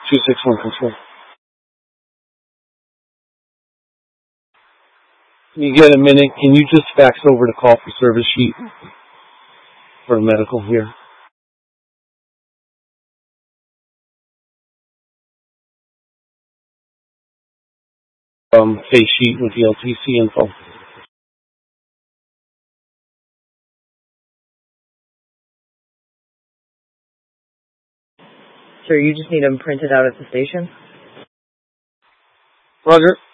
261 control. You get a minute, can you just fax over the call for service sheet for medical here? Face sheet with the LTC info. Sir, you just need them printed out at the station? Roger.